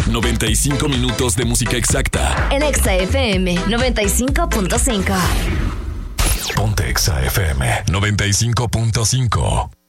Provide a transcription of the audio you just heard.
95 minutos de música exacta. En Exa FM 95.5. Ponte Exa FM 95.5.